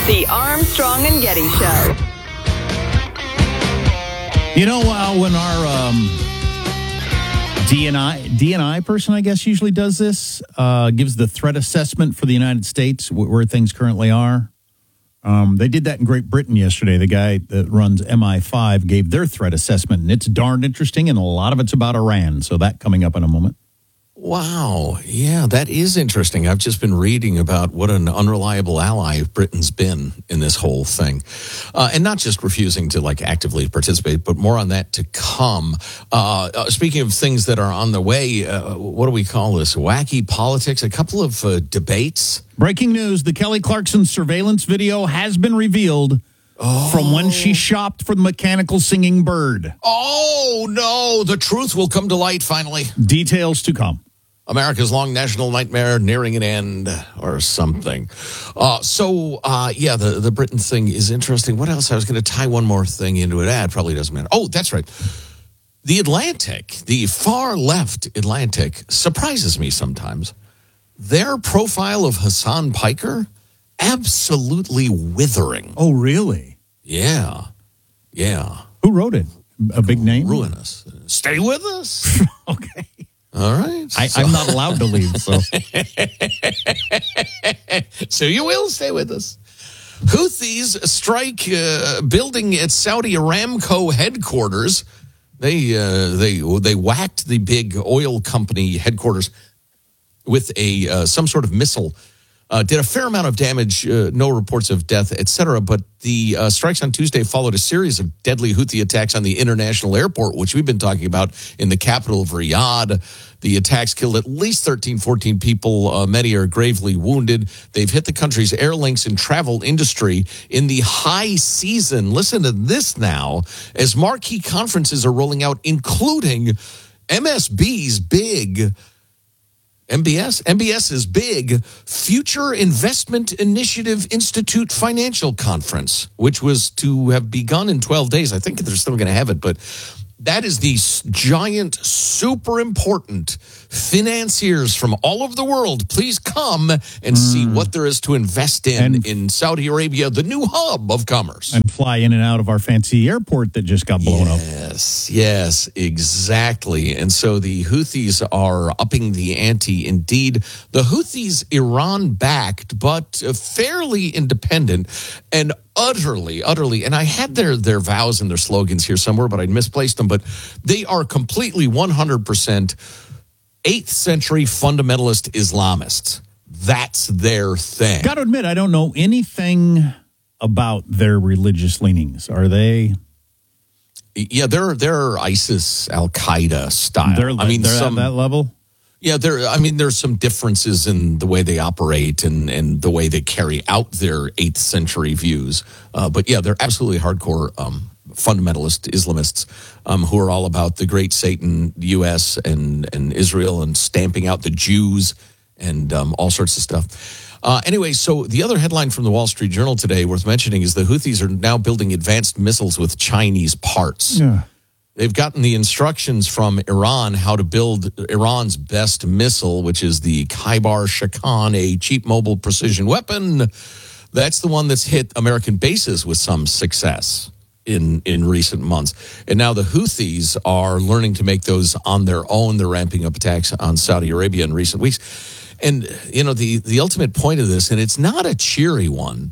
The Armstrong and Getty Show. You know, when our DNI person, I guess, usually does this, gives the threat assessment for the United States, where things currently are. They did that in Great Britain yesterday. The guy that runs MI5 gave their threat assessment, and it's darn interesting, and a lot of it's about Iran. So that coming up in a moment. Wow. Yeah, that is interesting. I've just been reading about what an unreliable ally Britain's been in this whole thing. And not just refusing to actively participate, but more on that to come. Speaking of things that are on the way, what do we call this? Wacky politics, a couple of debates. Breaking news, the Kelly Clarkson surveillance video has been revealed from when she shopped for the mechanical singing bird. Oh, no, the truth will come to light finally. Details to come. America's long national nightmare nearing an end or something. The Britain thing is interesting. What else? I was going to tie one more thing into it. It probably doesn't matter. Oh, that's right. The Atlantic, the far left Atlantic, surprises me sometimes. Their profile of Hassan Piker, absolutely withering. Oh, really? Yeah. Who wrote it? A big name? Ruinous. Stay with us. Okay. All right. I'm not allowed to leave, so. So you will stay with us. Houthis strike building at Saudi Aramco headquarters. They whacked the big oil company headquarters with some sort of missile. Did a fair amount of damage, no reports of death, etc. But the strikes on Tuesday followed a series of deadly Houthi attacks on the international airport, which we've been talking about in the capital of Riyadh. The attacks killed at least 13, 14 people. Many are gravely wounded. They've hit the country's airlinks and travel industry in the high season. Listen to this now, as marquee conferences are rolling out, including MSB's big... MBS's big Future Investment Initiative Institute Financial Conference, which was to have begun in 12 days. I think they're still going to have it, but that is the giant, super important financiers from all over the world. Please come and see what there is to invest in Saudi Arabia, the new hub of commerce. And fly in and out of our fancy airport that just got blown up. Yes, exactly. And so the Houthis are upping the ante indeed. The Houthis, Iran-backed, but fairly independent and utterly, and I had their vows and their slogans here somewhere, but I misplaced them, but they are completely 100% 8th century fundamentalist Islamists. That's their thing. Got to admit, I don't know anything about their religious leanings. Are they? Yeah, they're ISIS, Al-Qaeda style. They're at that level? Yeah, there's some differences in the way they operate and the way they carry out their 8th century views. But yeah, they're absolutely hardcore fundamentalist Islamists who are all about the great Satan, U.S. and Israel, and stamping out the Jews and all sorts of stuff. Anyway, so the other headline from the Wall Street Journal today worth mentioning is the Houthis are now building advanced missiles with Chinese parts. Yeah. They've gotten the instructions from Iran how to build Iran's best missile, which is the Khaibar Shakan, a cheap mobile precision weapon. That's the one that's hit American bases with some success in recent months. And now the Houthis are learning to make those on their own. They're ramping up attacks on Saudi Arabia in recent weeks. And, the ultimate point of this, and it's not a cheery one,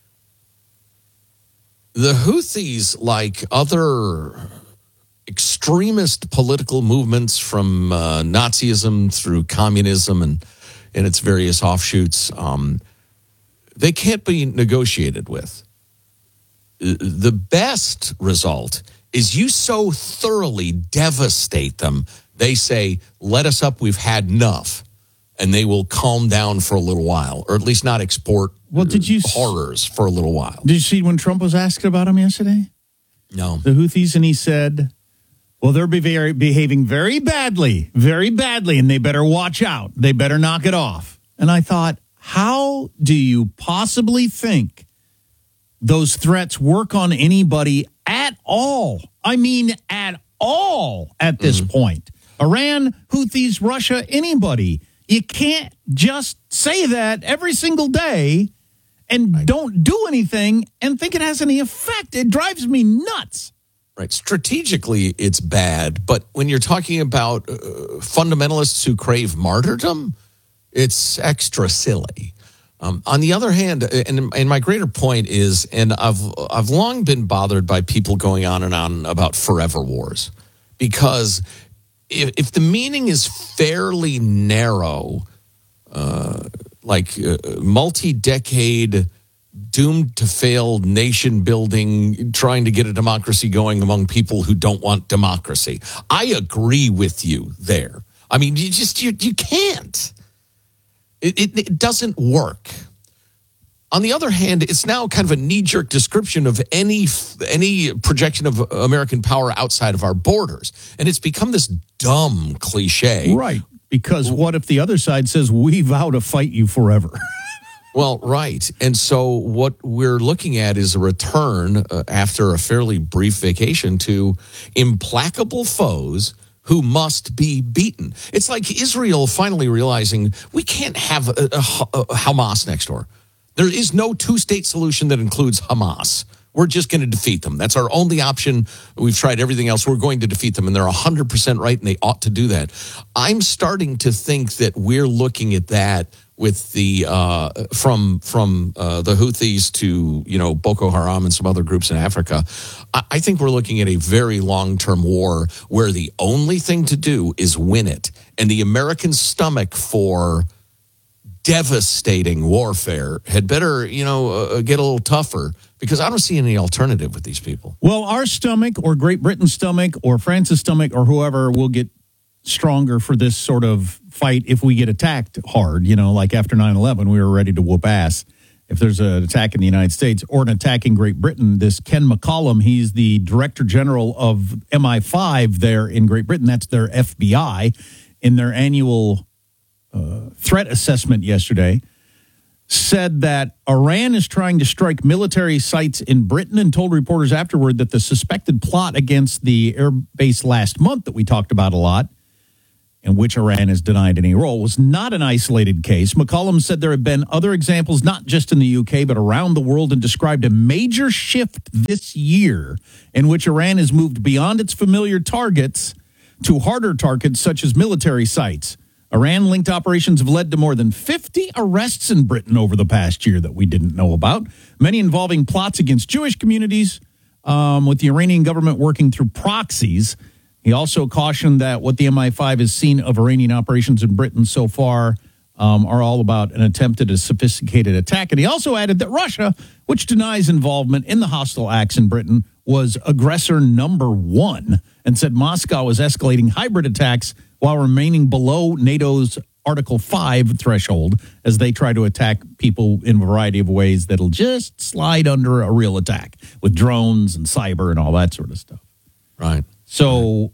the Houthis, like other extremist political movements from Nazism through communism and its various offshoots, they can't be negotiated with. The best result is you so thoroughly devastate them, they say, let us up, we've had enough. And they will calm down for a little while, or at least not export horrors for a little while. Did you see when Trump was asked about them yesterday? No. The Houthis, and he said, well, they're behaving very badly, and they better watch out. They better knock it off. And I thought, how do you possibly think those threats work on anybody at all? I mean, at all at this point. Iran, Houthis, Russia, anybody. You can't just say that every single day and don't do anything and think it has any effect. It drives me nuts. Right. Strategically, it's bad. But when you're talking about fundamentalists who crave martyrdom, it's extra silly. On the other hand, and my greater point is, and I've long been bothered by people going on and on about forever wars, because if the meaning is fairly narrow, multi-decade, doomed to fail nation building, trying to get a democracy going among people who don't want democracy, I agree with you there. I mean, you can't. It doesn't work. On the other hand, it's now kind of a knee-jerk description of any projection of American power outside of our borders. And it's become this dumb cliche. Right. Because what if the other side says, we vow to fight you forever? Well, right. And so what we're looking at is a return after a fairly brief vacation to implacable foes who must be beaten. It's like Israel finally realizing we can't have a Hamas next door. There is no two-state solution that includes Hamas. We're just going to defeat them. That's our only option. We've tried everything else. We're going to defeat them, and they're 100% right, and they ought to do that. I'm starting to think that we're looking at that with the from the Houthis to Boko Haram and some other groups in Africa. I think we're looking at a very long-term war where the only thing to do is win it, and the American stomach for devastating warfare had better get a little tougher, because I don't see any alternative with these people. Well, our stomach or Great Britain's stomach or France's stomach or whoever will get stronger for this sort of fight if we get attacked hard. Like after 9/11, we were ready to whoop ass. If there's an attack in the United States or an attack in Great Britain, this Ken McCollum, he's the Director General of MI5 there in Great Britain. That's their FBI. In their annual threat assessment yesterday, said that Iran is trying to strike military sites in Britain, and told reporters afterward that the suspected plot against the air base last month that we talked about a lot, in which Iran has denied any role, was not an isolated case. McCollum said there have been other examples, not just in the UK, but around the world, and described a major shift this year in which Iran has moved beyond its familiar targets to harder targets such as military sites. Iran-linked operations have led to more than 50 arrests in Britain over the past year that we didn't know about, many involving plots against Jewish communities, with the Iranian government working through proxies. He also cautioned that what the MI5 has seen of Iranian operations in Britain so far are all about an attempt at a sophisticated attack. And he also added that Russia, which denies involvement in the hostile acts in Britain, was aggressor number one, and said Moscow was escalating hybrid attacks while remaining below NATO's Article 5 threshold as they try to attack people in a variety of ways that'll just slide under a real attack with drones and cyber and all that sort of stuff. Right. So,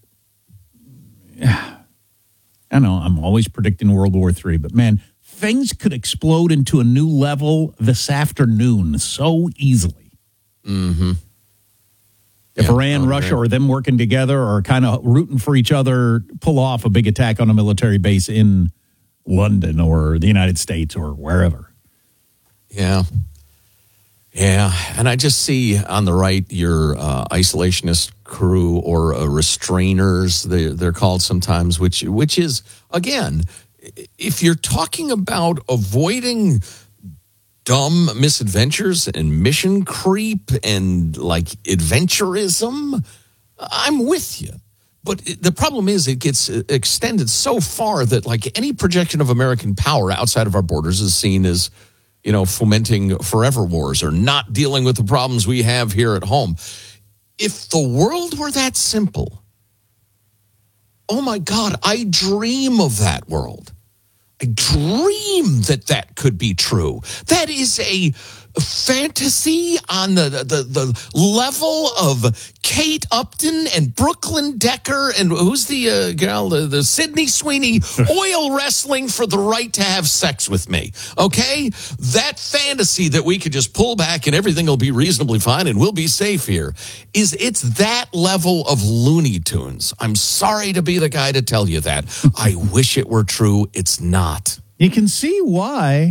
I know I'm always predicting World War III, but man, things could explode into a new level this afternoon so easily. Mm-hmm. If Iran, Russia, or them working together or kind of rooting for each other, pull off a big attack on a military base in London or the United States or wherever. Yeah. Yeah. And I just see on the right your isolationist crew or restrainers, they're called sometimes, which is, again, if you're talking about avoiding dumb misadventures and mission creep and like adventurism, I'm with you. But the problem is it gets extended so far that like any projection of American power outside of our borders is seen as, fomenting forever wars or not dealing with the problems we have here at home. If the world were that simple, oh my God, I dream of that world. I dream that could be true. That is a fantasy on the level of Kate Upton and Brooklyn Decker and who's the gal, the Sydney Sweeney, oil wrestling for the right to have sex with me. Okay? That fantasy that we could just pull back and everything will be reasonably fine and we'll be safe here it's that level of Looney Tunes. I'm sorry to be the guy to tell you that. I wish it were true. It's not. You can see why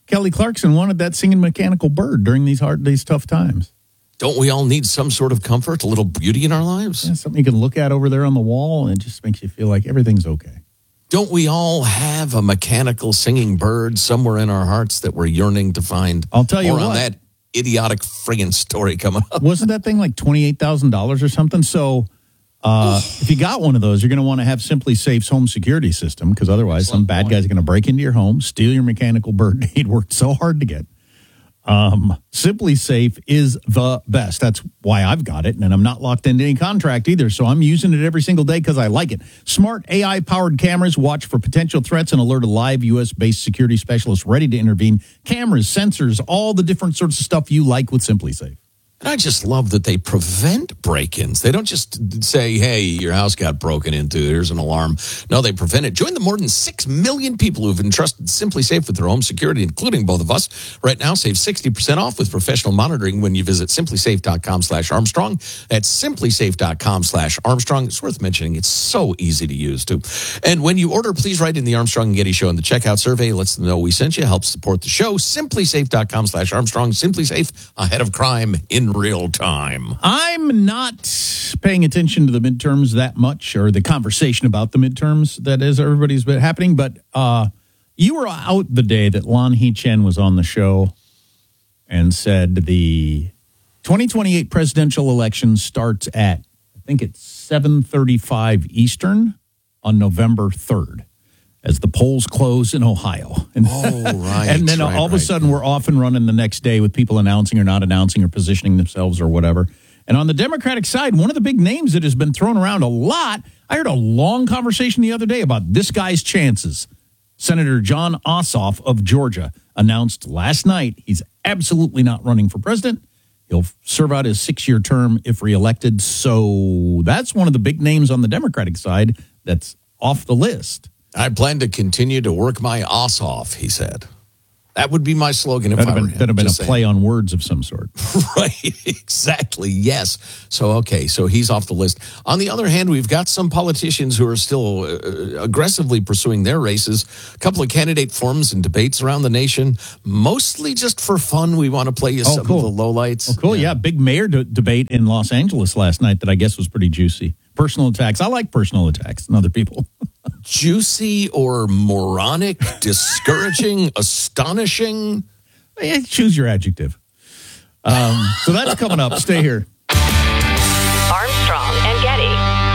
Kelly Clarkson wanted that singing mechanical bird during these tough times. Don't we all need some sort of comfort, a little beauty in our lives? Yeah, something you can look at over there on the wall, and it just makes you feel like everything's okay. Don't we all have a mechanical singing bird somewhere in our hearts that we're yearning to find? I'll tell you more what. on that idiotic friggin' story coming up. Wasn't that thing like $28,000 or something? So if you got one of those, you're going to want to have Simply Safe's home security system, because otherwise some bad guy's going to break into your home, steal your mechanical bird he'd worked so hard to get. Simply Safe is the best. That's why I've got it, and I'm not locked into any contract either, so I'm using it every single day because I like it. Smart AI-powered cameras watch for potential threats and alert a live U.S.-based security specialist ready to intervene. Cameras, sensors, all the different sorts of stuff you like with Simply Safe. And I just love that they prevent break-ins. They don't just say, hey, your house got broken into, here's an alarm. No, they prevent it. Join the more than 6 million people who've entrusted Simply Safe with their home security, including both of us. Right now, save 60% off with professional monitoring when you visit simplysafe.com/Armstrong. That's simplysafe.com/Armstrong. It's worth mentioning. It's so easy to use, too. And when you order, please write in the Armstrong and Getty Show in the checkout survey. It lets them know we sent you. Helps support the show. Simplysafe.com/Armstrong. Simply Safe, ahead of crime in real time. I'm not paying attention to the midterms that much, or the conversation about the midterms that is everybody's been happening, but you were out the day that Lan He-Chen was on the show and said the 2028 presidential election starts at, I think it's 7:35 Eastern on November 3rd. As the polls close in Ohio. And, right. And then all of a sudden, we're off and running the next day with people announcing or not announcing or positioning themselves or whatever. And on the Democratic side, one of the big names that has been thrown around a lot, I heard a long conversation the other day about this guy's chances. Senator Jon Ossoff of Georgia announced last night he's absolutely not running for president. He'll serve out his 6-year term if reelected. So that's one of the big names on the Democratic side that's off the list. I plan to continue to work my ass off, he said. That would be my slogan if I were him. That'd have been a play on words of some sort. Right, exactly, yes. So, okay, so he's off the list. On the other hand, we've got some politicians who are still aggressively pursuing their races. A couple of candidate forums and debates around the nation, mostly just for fun. We want to play you some of the lowlights. Oh, cool, yeah. Big mayor debate in Los Angeles last night that I guess was pretty juicy. Personal attacks. I like personal attacks on other people. Juicy or moronic, discouraging, astonishing? Yeah, choose your adjective. So that's coming up. Stay here. Armstrong and Getty.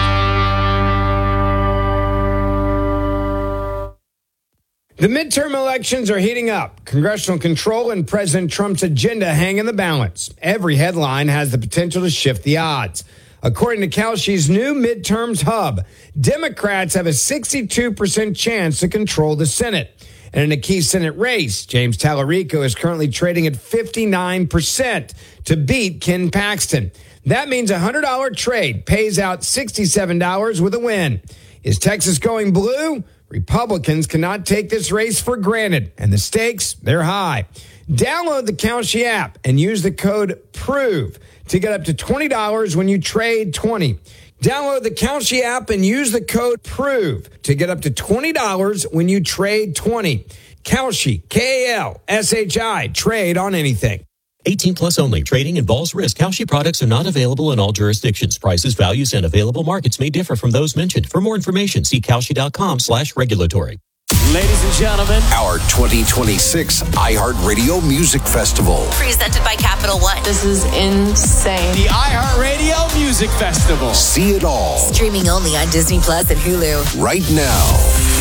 The midterm elections are heating up. Congressional control and President Trump's agenda hang in the balance. Every headline has the potential to shift the odds. According to Kalshi's new midterms hub, Democrats have a 62% chance to control the Senate. And in a key Senate race, James Tallarico is currently trading at 59% to beat Ken Paxton. That means a $100 trade pays out $67 with a win. Is Texas going blue? Republicans cannot take this race for granted, and the stakes, they're high. Download the Kalshi app and use the code PROVE to get up to $20 when you trade 20. Download the Kalshi app and use the code PROVE to get up to $20 when you trade 20. Kalshi, Kalshi, trade on anything. 18 plus only. Trading involves risk. Kalshi products are not available in all jurisdictions. Prices, values, and available markets may differ from those mentioned. For more information, see Kalshi.com/regulatory. Ladies and gentlemen, our 2026 iHeartRadio Music Festival. Presented by Capital One. This is insane. the iHeartRadio Music Festival. See it all Streaming only on Disney Plus and Hulu. right now.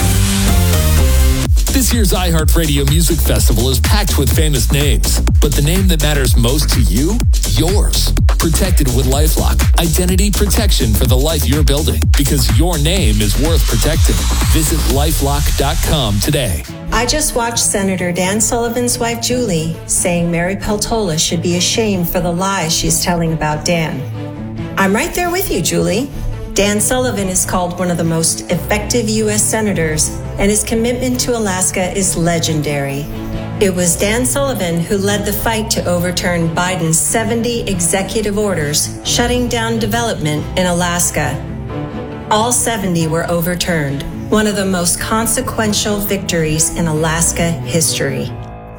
This year's iHeartRadio Music Festival is packed with famous names, but the name that matters most to you? Yours. Protected with LifeLock. Identity protection for the life you're building, because your name is worth protecting. Visit LifeLock.com today. I just watched Senator Dan Sullivan's wife, Julie, saying Mary Peltola should be ashamed for the lies she's telling about Dan. I'm right there with you, Julie. Dan Sullivan is called one of the most effective U.S. senators, and his commitment to Alaska is legendary. It was Dan Sullivan who led the fight to overturn Biden's 70 executive orders shutting down development in Alaska. All 70 were overturned, one of the most consequential victories in Alaska history.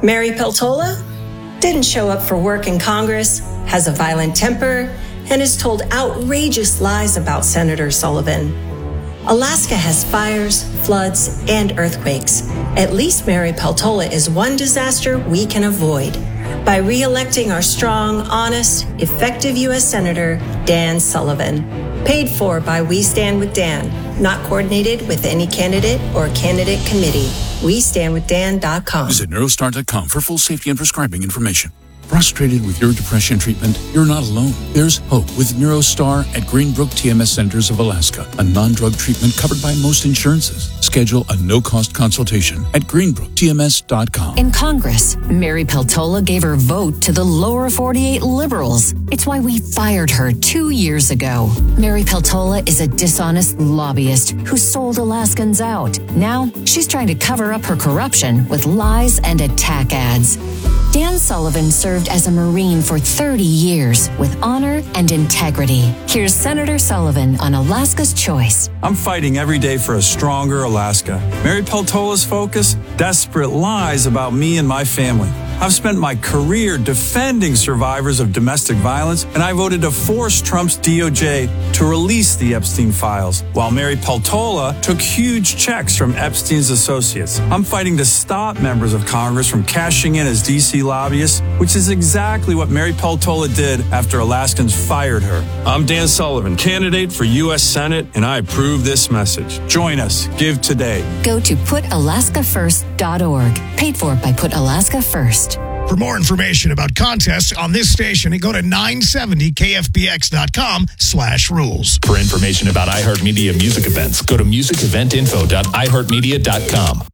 Mary Peltola didn't show up for work in Congress, has a violent temper, and has told outrageous lies about Senator Sullivan. Alaska has fires, floods, and earthquakes. At least Mary Peltola is one disaster we can avoid by re-electing our strong, honest, effective U.S. Senator Dan Sullivan. Paid for by We Stand With Dan, not coordinated with any candidate or candidate committee. WeStandWithDan.com. Visit Neurostar.com for full safety and prescribing information. Frustrated with your depression treatment? You're not alone. There's hope with Neurostar at Greenbrook TMS Centers of Alaska, a non-drug treatment covered by most insurances. Schedule a no-cost consultation at greenbrooktms.com. In Congress, Mary Peltola gave her vote to the lower 48 liberals. It's why we fired her 2 years ago. Mary Peltola is a dishonest lobbyist who sold Alaskans out. Now, she's trying to cover up her corruption with lies and attack ads. Dan Sullivan served as a Marine for 30 years with honor and integrity. Here's Senator Sullivan on Alaska's Choice. I'm fighting every day for a stronger Alaska. Mary Peltola's focus? Desperate lies about me and my family. I've spent my career defending survivors of domestic violence, and I voted to force Trump's DOJ to release the Epstein files, while Mary Peltola took huge checks from Epstein's associates. I'm fighting to stop members of Congress from cashing in as D.C. lobbyists, which is exactly what Mary Peltola did after Alaskans fired her. I'm Dan Sullivan, candidate for U.S. Senate, and I approve this message. Join us. Give today. Go to PutAlaskaFirst.org. Paid for by Put Alaska First. For more information about contests on this station, go to 970kfbx.com/rules. For information about iHeartMedia music events, go to musiceventinfo.iheartmedia.com.